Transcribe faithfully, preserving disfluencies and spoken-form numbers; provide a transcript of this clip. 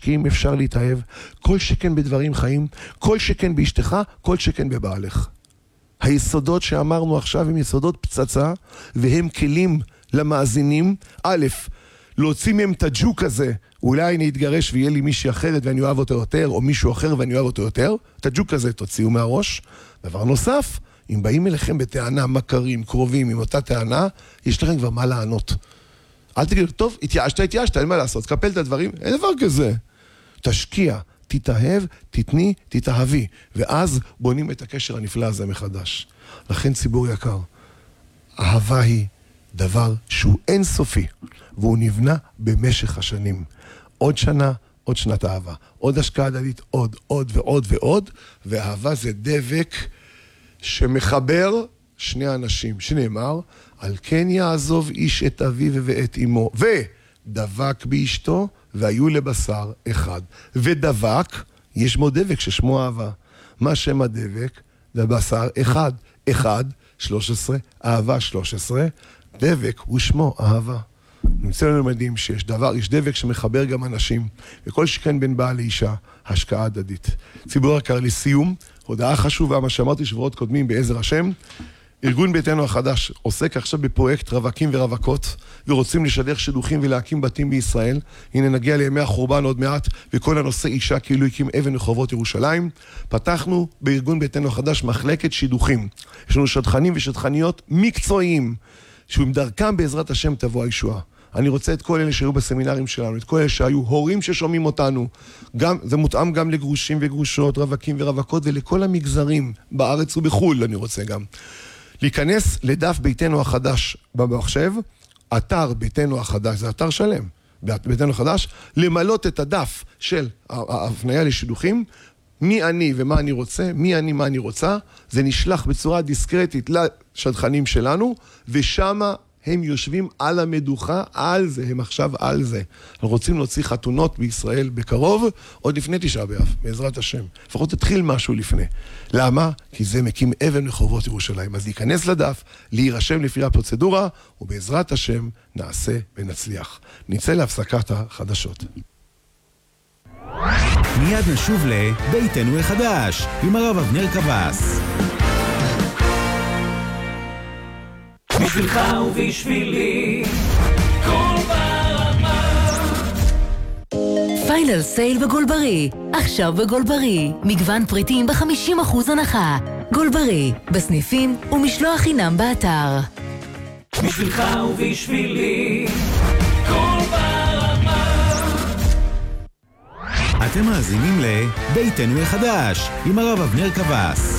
במשקיעים אפשר להתאהב, כל שכן בדברים חיים, כל שכן באשתך, כל שכן בבעלך. היסודות שאמרנו עכשיו הם יסודות פצצה, והם כלים למאזינים. א', להוציא מהם את הג'וק הזה, אולי אני אתגרש ויהיה לי מישהי אחרת ואני אוהב אותו יותר, או מישהו אחר ואני אוהב אותו יותר, את הג'וק הזה תוציאו מהראש. דבר נוסף, אם באים אליכם בטענה, מכרים, קרובים, עם אותה טענה, יש לכם כבר מה לענות. אל תגידו, טוב, התייאשת, התייאשת, אין מה לעשות, תקפל את הדברים, אין דבר כזה. תשקיע, תתאהב, תתני, תתאהבי, ואז בונים את הקשר הנפלא הזה מחדש. לכן ציבור יקר, אהבה היא דבר שהוא אינסופי, והוא נבנה במשך השנים. עוד שנה, עוד שנת אהבה. עוד השקעה הדדית, עוד, עוד ועוד ועוד, ואהבה זה דבק שמחבר שני אנשים, שנאמר, על כן יעזוב איש את אביו ואת אמו, ודבק באשתו, והיו לבשר אחד. ודבק, יש בו דבק ששמו אהבה. מה שם הדבק? זה בשר אחד. אחד, שלוש עשרה, אהבה שלוש עשרה, דבק הוא שמו אהבה. נמצא לנו מדהים שיש דבר, יש דבק שמחבר גם אנשים, וכל שכן בין בעל לאישה, השקעה הדדית. ציבור יקר, לסיום, הודעה חשובה, מה שאמרתי שבועות קודמים בעזר השם, ארגון ביתנו החדש עוסק עכשיו בפרויקט רווקים ורווקות, ורוצים לשדך שידוכים ולהקים בתים בישראל. הנה נגיע לימי החורבן עוד מעט, וכל הנושא אישה כאילו הקים אבן רחובות ירושלים. פתחנו בארגון ביתנו החדש מחלקת שידוכים. יש לנו שדכנים ושדכניות מקצועיים, שעם דרכם בעזרת השם תבוא הישועה. אני רוצה את כל אלה שהיו בסמינרים שלנו, את כל אלה שהיו הורים ששומעים אותנו, גם, זה מותאם גם לגרושים וגרושות, רווקים ורווקות, ולכל המגזרים בארץ ובחול, אני רוצה גם. להיכנס לדף ביתנו החדש במחשב, אתר ביתנו החדש, זה אתר שלם, ביתנו החדש, למלות את הדף של ההפניה לשידוכים, מי אני ומה אני רוצה, מי אני מה אני רוצה, זה נשלח בצורה דיסקרטית לשדכנים שלנו, ושמה הם יושבים על המדוכה, על זה, הם עכשיו על זה. אנחנו רוצים להוציא חתונות בישראל בקרוב, עוד לפני תשעה באב, בעזרת השם. לפחות תתחיל משהו לפני. למה? כי זה מקים אבן רחובות ירושלים. אז להיכנס לדף, להירשם לפי הפרוצדורה, ובעזרת השם נעשה ונצליח. נצא להפסקת החדשות. מיד נשוב לביתנו החדש, עם הרב אבנר קבס. בשבילך ובשבילי כל ברמה. פיינל סייל בגולברי, עכשיו בגולברי, מגוון פריטים ב-חמישים אחוז הנחה. גולברי, בסניפים ומשלוח חינם באתר. בשבילך ובשבילי כל ברמה. אתם מאזינים לביתנו החדש, עם הרב אבנר קבס.